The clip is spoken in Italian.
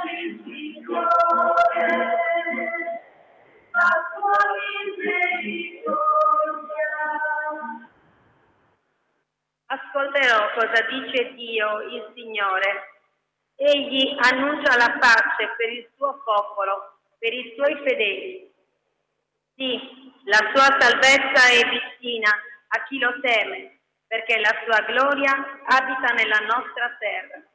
Ascolterò cosa dice Dio, il Signore. Egli annuncia la pace per il suo popolo, per i suoi fedeli. Sì, la sua salvezza è vicina a chi lo teme, perché la sua gloria abita nella nostra terra.